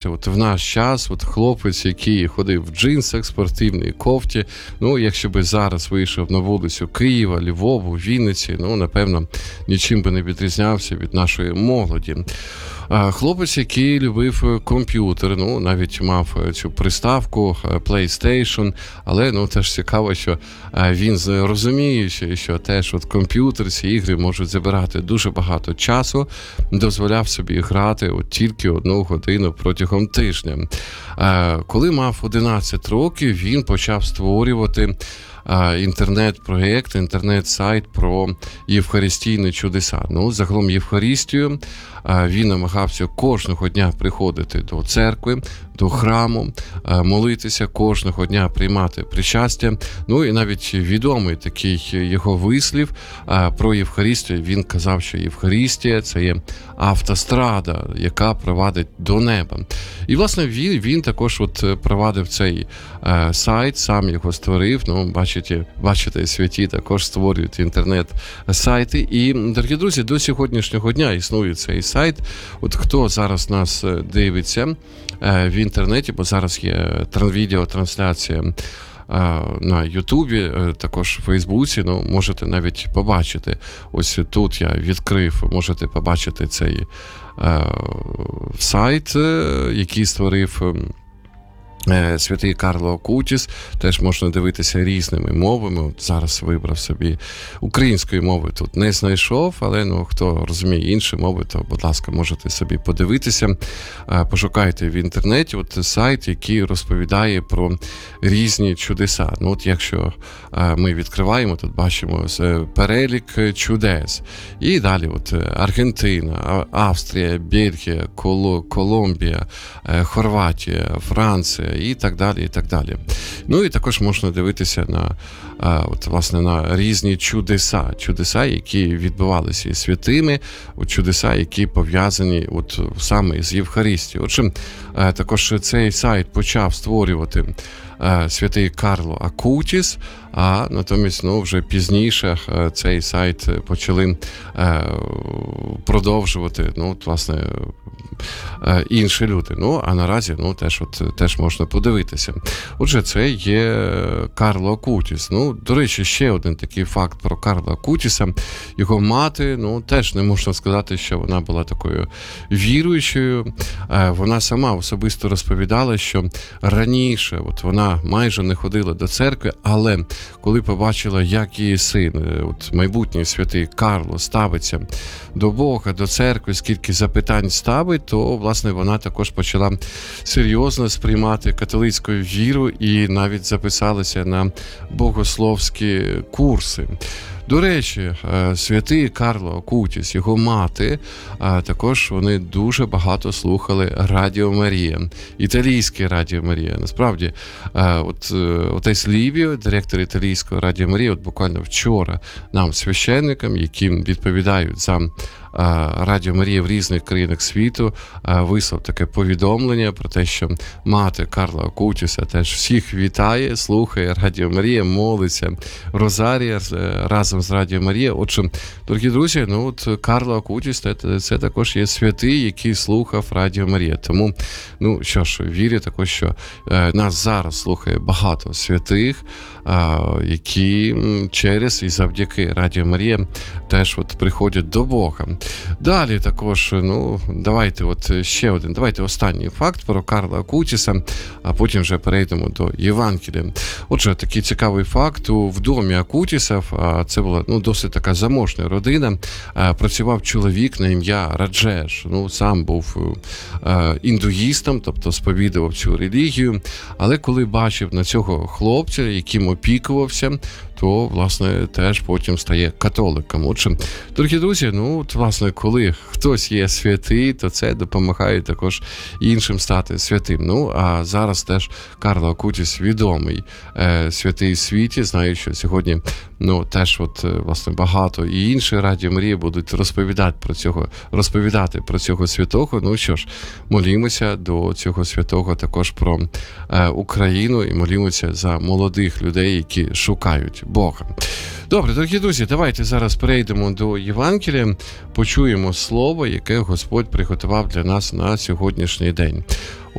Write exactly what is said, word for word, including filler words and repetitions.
От в наш час, от хлопець, який ходив в джинсах, спортивній кофті, ну, якщо би зараз вийшов на вулицю Києва, Львову, Вінниці, ну, напевно, нічим би не відрізнявся від нашої молоді. Хлопець, який любив комп'ютер, ну, навіть мав цю приставку PlayStation, але, ну, теж цікаво, що він розуміє, що теж от комп'ютер, ці ігри можуть забирати дуже багато часу, дозволяв собі грати от тільки одну годину протягом тижня. Коли мав одинадцять років, він почав створювати інтернет-проєкт, інтернет-сайт про євхаристійні чудеса. Ну, загалом Євхаристію він намагався кожного дня приходити до церкви, до храму, молитися, кожного дня приймати причастя. Ну і навіть відомий такий його вислів про Євхаристію. Він казав, що Євхаристія – це є автострада, яка провадить до неба. І, власне, він, він також от провадив цей сайт, сам його створив. Ну, бачите, бачите, святі також створюють інтернет-сайти. І, дорогі друзі, до сьогоднішнього дня існує цей сайт. От хто зараз нас дивиться в інтернеті, бо зараз є відеотрансляція на Ютубі, також в Фейсбуці, ну, можете навіть побачити. Ось тут я відкрив, можете побачити цей е, сайт, який створив святий Карло Акутіс. Теж можна дивитися різними мовами. От зараз вибрав собі української мови, тут не знайшов, але, ну, хто розуміє інші мови, то, будь ласка, можете собі подивитися. Пошукайте в інтернеті от сайт, який розповідає про різні чудеса. Ну, от якщо ми відкриваємо, тут бачимо перелік чудес. І далі от Аргентина, Австрія, Бельгія, Коло, Колумбія, Хорватія, Франція, і так далі, і так далі. Ну, і також можна дивитися на, от, власне, на різні чудеса, чудеса, які відбувалися із святими, от, чудеса, які пов'язані от, саме з Євхаристією. Отже, також цей сайт почав створювати святий Карло Акутіс, а натомість, ну, вже пізніше цей сайт почали продовжувати, ну, от, власне, інші люди. Ну, а наразі, ну, теж, от, теж можна подивитися. Отже, це є Карло Акутіс. Ну, до речі, ще один такий факт про Карла Акутіса. Його мати, ну, теж не можна сказати, що вона була такою віруючою. Вона сама особисто розповідала, що раніше от вона майже не ходила до церкви, але коли побачила, як її син, от майбутній святий Карло, ставиться до Бога, до церкви, скільки запитань ставить, то, власне, вона також почала серйозно сприймати католицьку віру і навіть записалася на богословські курси. До речі, святий Карло Акутіс, його мати, також вони дуже багато слухали Радіо Марія, італійське Радіо Марія. Насправді, от отець Лівіо, директор італійського Радіо Марія, от буквально вчора нам, священникам, які відповідають за Радіо Марія в різних країнах світу, вислав таке повідомлення про те, що мати Карла Акутіса теж всіх вітає, слухає Радіо Марія, молиться Розарія разом з Радіо Марія. Отже, дорогі друзі, ну от Карло Акутіс це, це також є святий, який слухав Радіо Марія. Тому, ну що ж, вірю також, що е, нас зараз слухає багато святих, е, які через і завдяки Радіо Марія теж от приходять до Бога. Далі також, ну, давайте от ще один, давайте останній факт про Карла Акутіса, а потім вже перейдемо до Євангелія. Отже, такий цікавий факт. В домі Акутісів, це була, ну, досить така заможна родина, працював чоловік на ім'я Раджеш. Ну, сам був індуїстом, тобто сповідував цю релігію, але коли бачив на цього хлопця, яким опікувався, то, власне, теж потім стає католиком. Отже, дорогі друзі, ну, от, власне, коли хтось є святий, то це допомагає також іншим стати святим. Ну, а зараз теж Карло Акутіс відомий е, святий в світі. Знаю, що сьогодні, ну, теж от, власне, багато і інші Радіо Марія будуть розповідати про цього, розповідати про цього святого. Ну, що ж, молімося до цього святого також про е, Україну і молімося за молодих людей, які шукають Бога. Добре, дорогі друзі, давайте зараз перейдемо до Євангелія, почуємо слово, яке Господь приготував для нас на сьогоднішній день.